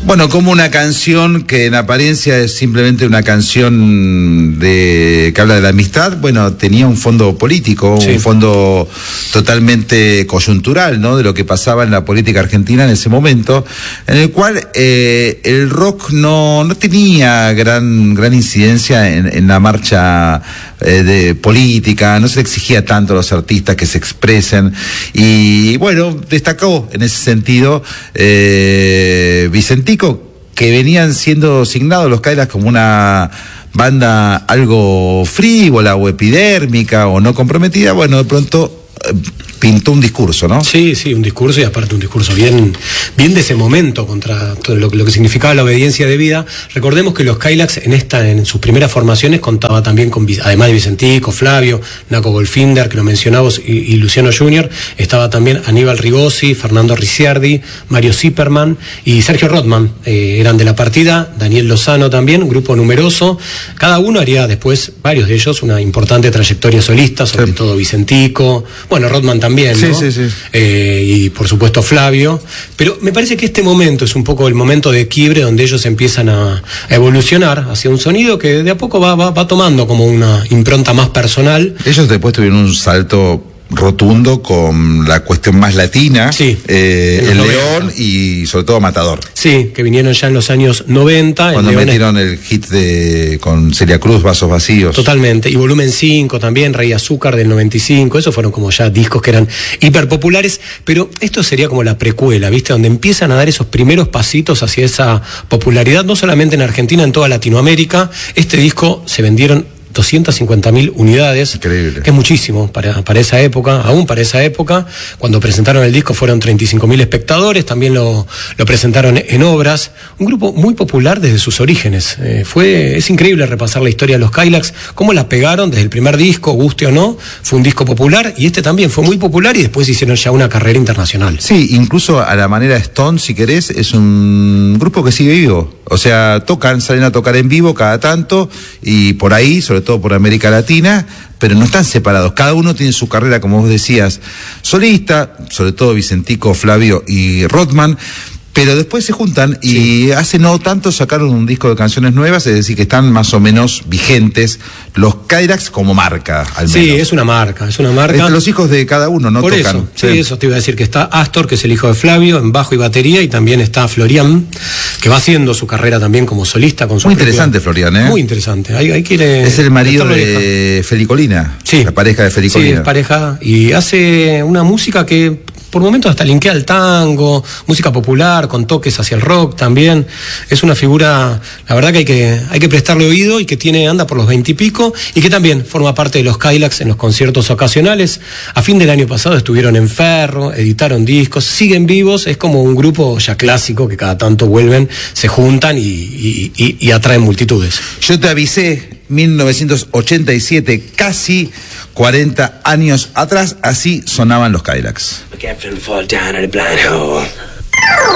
Bueno, como una canción que en apariencia es simplemente una canción que habla de la amistad, bueno, tenía un fondo político, sí, un fondo totalmente coyuntural, ¿no? De lo que pasaba en la política argentina en ese momento, en el cual el rock no tenía gran incidencia en la marcha de política, no se le exigía tanto a los artistas que se expresen, y bueno, destacó en ese sentido Vicentico, que venían siendo signados los Cadillacs como una banda algo frívola o epidérmica o no comprometida. Bueno, de pronto pintó un discurso, ¿no? Sí, un discurso, y aparte un discurso bien de ese momento contra todo lo que significaba la obediencia debida. Recordemos que los Cadillacs en sus primeras formaciones contaba también con, además de Vicentico, Flavio, Naco Goldfinger, que lo mencionamos, y Luciano Jr., estaba también Aníbal Rigosi, Fernando Ricciardi, Mario Zipperman y Sergio Rodman, eran de la partida, Daniel Lozano también, un grupo numeroso. Cada uno haría después, varios de ellos, una importante trayectoria solista, sobre todo Vicentico, bueno, Rodman también, ¿no? Sí. Y por supuesto Flavio, pero me parece que este momento es un poco el momento de quiebre donde ellos empiezan a evolucionar hacia un sonido que de a poco va tomando como una impronta más personal. Ellos después tuvieron un salto rotundo con la cuestión más latina, sí, El León y sobre todo Matador. Sí, que vinieron ya en los años 90. Cuando metieron el hit con Celia Cruz, Vasos Vacíos. Totalmente, y Volumen 5 también, Rey Azúcar del 95, esos fueron como ya discos que eran hiperpopulares, pero esto sería como la precuela, ¿viste? Donde empiezan a dar esos primeros pasitos hacia esa popularidad, no solamente en Argentina, en toda Latinoamérica. Este disco se vendieron 250.000 unidades. Increíble. Que es muchísimo para esa época, aún para esa época. Cuando presentaron el disco fueron 35.000 espectadores, también lo presentaron en obras. Un grupo muy popular desde sus orígenes. Es increíble repasar la historia de los Cadillacs, cómo la pegaron desde el primer disco, guste o no, fue un disco popular, y este también fue muy popular, y después hicieron ya una carrera internacional. Sí, incluso a la manera Stone, si querés, es un grupo que sigue vivo. O sea, salen a tocar en vivo cada tanto, y por ahí, sobre todo por América Latina, pero no están separados. Cada uno tiene su carrera, como vos decías, solista, sobre todo Vicentico, Flavio y Rodman, pero después se juntan y hace no tanto sacaron un disco de canciones nuevas, es decir, que están más o menos vigentes los Cadillacs como marca, al menos. Sí, es una marca. Los hijos de cada uno, ¿no? Por tocan. Eso, sí, eso te iba a decir, que está Astor, que es el hijo de Flavio, en bajo y batería, y también está Florian, que va haciendo su carrera también como solista con su... Muy interesante Florian, ¿eh? Muy interesante. Ahí quiere... Es el marido de Felicolina. Sí. La pareja de Felicolina. Sí, es pareja, y hace una música que por momentos hasta linkea al tango, música popular, con toques hacia el rock también. Es una figura, la verdad que hay que prestarle oído, y que anda por los 20 y pico, y que también forma parte de los Cadillacs en los conciertos ocasionales. A fin del año pasado estuvieron en Ferro, editaron discos, siguen vivos, es como un grupo ya clásico que cada tanto vuelven, se juntan y atraen multitudes. Yo te avisé, 1987, casi 40 años atrás, así sonaban los Cadillacs.